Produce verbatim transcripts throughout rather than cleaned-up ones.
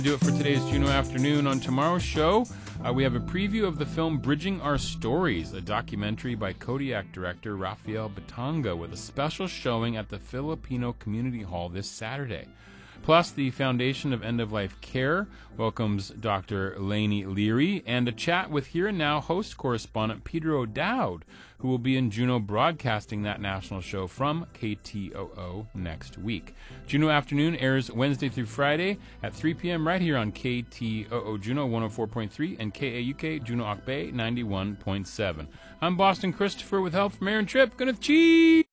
Do it for today's Juno Afternoon. On tomorrow's show, uh, we have a preview of the film Bridging Our Stories, a documentary by Kodiak director Rafael Batanga, with a special showing at the Filipino Community Hall this Saturday. Plus, the Foundation of End-of-Life Care welcomes Doctor Lainey Leary, and a chat with Here and Now host correspondent Peter O'Dowd, who will be in Juneau broadcasting that national show from K T O O next week. Juneau Afternoon airs Wednesday through Friday at three p.m. right here on K T O O Juneau one oh four point three and K A U K Juneau Ock Bay ninety-one point seven. I'm Boston Christopher with help from Aaron Tripp. Gonna cheese!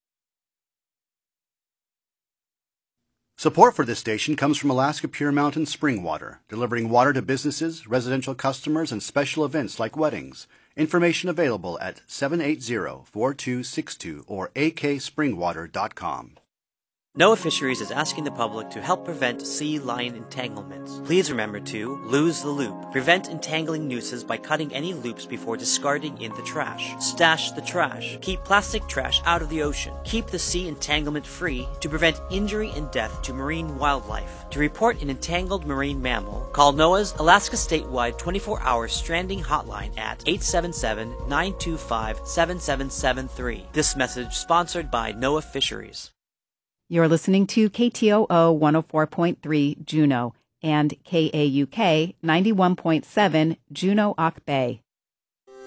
Support for this station comes from Alaska Pure Mountain Spring Water, delivering water to businesses, residential customers, and special events like weddings. Information available at seven eight zero, four two six two or a k spring water dot com. NOAA Fisheries is asking the public to help prevent sea lion entanglements. Please remember to lose the loop. Prevent entangling nooses by cutting any loops before discarding in the trash. Stash the trash. Keep plastic trash out of the ocean. Keep the sea entanglement free to prevent injury and death to marine wildlife. To report an entangled marine mammal, call NOAA's Alaska statewide twenty-four hour stranding hotline at eight seven seven, nine two five, seven seven seven three. This message sponsored by NOAA Fisheries. You're listening to K T O O one oh four point three Juneau and K A U K ninety-one point seven Juneau Ock Bay.